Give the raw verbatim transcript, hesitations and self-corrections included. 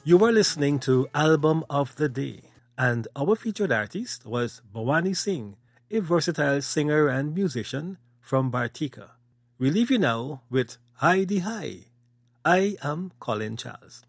You were listening to Album of the Day, and our featured artist was Bhawani Singh, a versatile singer and musician from Bartika. We leave you now with Hi Di Hi. I am Colin Charles.